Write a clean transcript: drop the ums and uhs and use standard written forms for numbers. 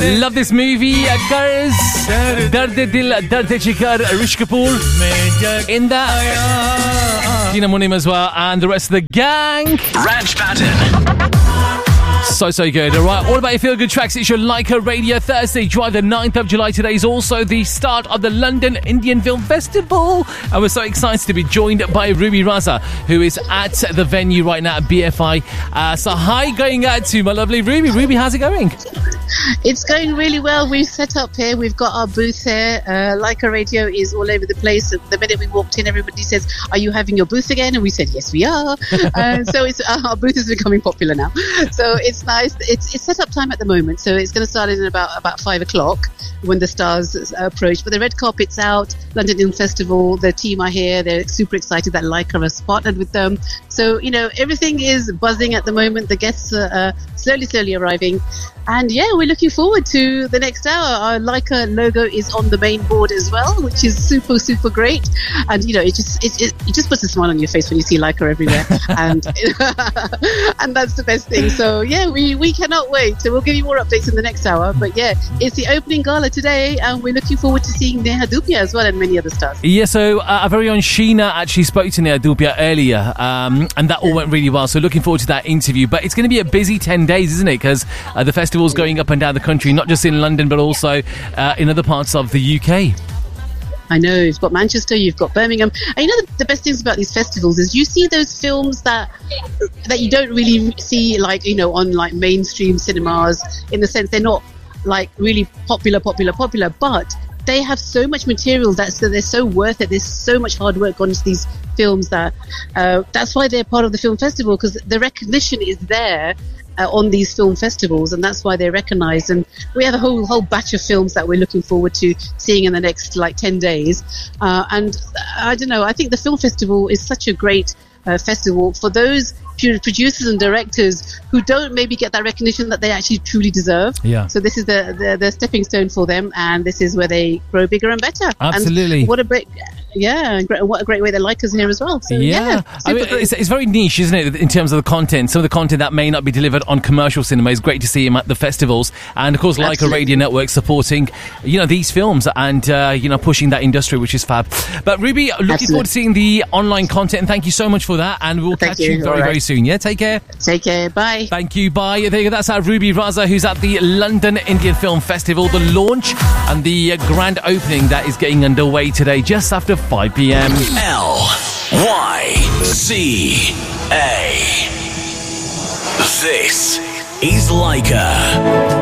Love this movie. Curse. Dard Dil Dard Chikar, Rishi Kapoor in that. Tina Munim as well, and the rest of the gang. Raj Patton. So good. All right, all about your feel-good tracks. It's your Leica Radio Thursday Drive, the 9th of July. Today is also the start of the London Indian Film Festival. And we're so excited to be joined by Ruby Raza, who is at the venue right now at BFI. So hi going out to my lovely Ruby. Ruby, how's it going? It's going really well. We've set up here. We've got our booth here. Leica Radio is all over the place. The minute we walked in, everybody says, "Are you having your booth again?" And we said, "Yes, we are." So our booth is becoming popular now. So it's nice. It's set up time at the moment. So it's going to start in about 5 o'clock when the stars approach. But the red carpet's out. London Film Festival. The team are here. They're super excited that Leica has partnered with them. So everything is buzzing at the moment. The guests are slowly arriving. And yeah, we're looking forward to the next hour. Our Leica logo is on the main board as well, which is super great. And it just puts a smile on your face when you see Leica everywhere, and and that's the best thing. So yeah, we cannot wait. So we'll give you more updates in the next hour. But yeah, it's the opening gala today, and we're looking forward to seeing Neha Dhupia as well and many other stars. Yeah, so our very own Sheena actually spoke to Neha Dhupia earlier, and that all went really well. So looking forward to that interview. But it's going to be a busy 10 days, isn't it? Because the festival's going up and down the country, not just in London, but also in other parts of the UK. I know, you've got Manchester, you've got Birmingham. And the best things about these festivals is you see those films that you don't really see on mainstream cinemas, in the sense they're not really popular, but they have so much material that's they're so worth it. There's so much hard work gone into these films that's why they're part of the film festival, because the recognition is there on these film festivals, and that's why they're recognised. And we have a whole batch of films that we're looking forward to seeing in the next 10 days. And I don't know, I think the film festival is such a great festival for those producers and directors who don't maybe get that recognition that they actually truly deserve. Yeah. So this is the stepping stone for them, and this is where they grow bigger and better. Absolutely. And what a great way they like us here as well. So, it's very niche, isn't it, in terms of the content? Some of the content that may not be delivered on commercial cinema is great to see them at the festivals, and of course Leica Radio Network supporting these films and pushing that industry, which is fab. But Ruby, looking forward to seeing the online content, and thank you so much for that, and we'll catch you very soon. Yeah, take care. Take care. Bye. Thank you. Bye. There you go. That's our Ruby Raza, who's at the London Indian Film Festival. The launch and the grand opening that is getting underway today, just after 5 p.m. LYCA. This is Leica.